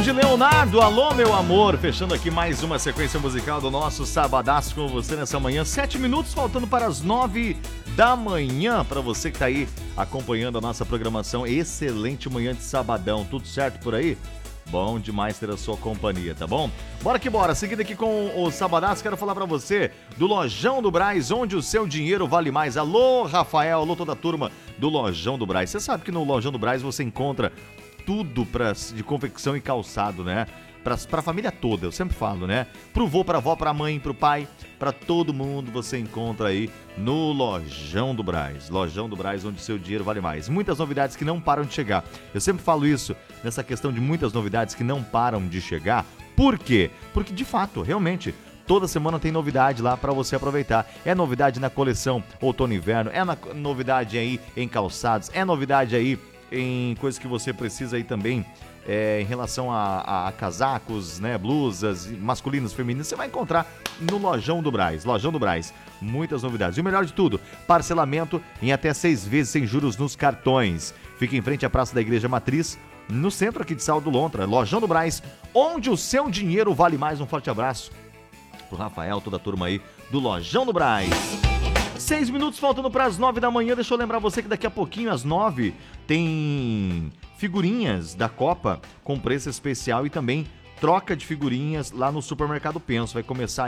de Leonardo, alô meu amor, fechando aqui mais uma sequência musical do nosso Sabadaço com você nessa manhã, 7 minutos faltando para as 9 da manhã, para você que tá aí acompanhando a nossa programação, excelente manhã de sabadão, tudo certo por aí? Bom demais ter a sua companhia, tá bom? Bora que bora, seguindo aqui com o Sabadaço, quero falar pra você do Lojão do Brás, onde o seu dinheiro vale mais. Alô Rafael, alô toda a turma do Lojão do Brás, você sabe que no Lojão do Brás você encontra tudo de confecção e calçado, né? Pra família toda, eu sempre falo, né? Pro vô, pra avó, pra mãe, pro pai, pra todo mundo você encontra aí no Lojão do Brás. Lojão do Brás, onde seu dinheiro vale mais. Muitas novidades que não param de chegar. Eu sempre falo isso, nessa questão de muitas novidades que não param de chegar. Por quê? Porque, de fato, realmente, toda semana tem novidade lá para você aproveitar. É novidade na coleção outono e inverno, é novidade aí em calçados, é novidade aí em coisas que você precisa aí também em relação a casacos, né, blusas masculinas, femininas, você vai encontrar no Lojão do Brás. Lojão do Brás, muitas novidades. E o melhor de tudo, parcelamento em até 6 vezes sem juros nos cartões. Fica em frente à Praça da Igreja Matriz, no centro aqui de Sal do Lontra. Lojão do Brás, onde o seu dinheiro vale mais. Um forte abraço pro Rafael, toda a turma aí do Lojão do Brás. 6 minutos faltando para as 9 da manhã. Deixa eu lembrar você que daqui a pouquinho, às 9, tem figurinhas da Copa com preço especial e também troca de figurinhas lá no Supermercado Penso. Vai começar